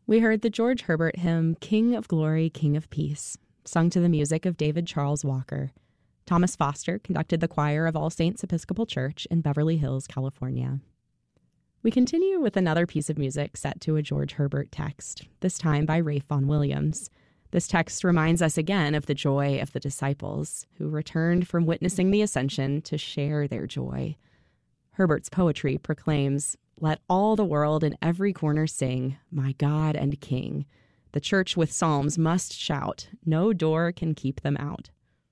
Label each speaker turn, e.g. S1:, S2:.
S1: We heard the George Herbert hymn, King of Glory, King of Peace, sung to the music of David Charles Walker. Thomas Foster conducted the choir of All Saints Episcopal Church in Beverly Hills, California. We continue with another piece of music set to a George Herbert text, this time by Ralph Vaughan Williams. This text reminds us again of the joy of the disciples, who returned from witnessing the Ascension to share their joy. Herbert's poetry proclaims, "Let all the world in every corner sing, my God and King. The church with psalms must shout, no door can keep them out."